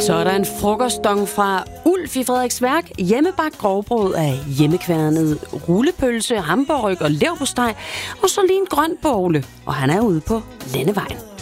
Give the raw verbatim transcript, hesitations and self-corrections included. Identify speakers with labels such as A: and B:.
A: Så er der en frokostdong fra Ulf i Frederiksværk. Hjemmebagt grovbrød af hjemmekværnet rullepølse, hamburg og leverpostej. Og så lige en grøn bogle. Og han er ude på Landevejen.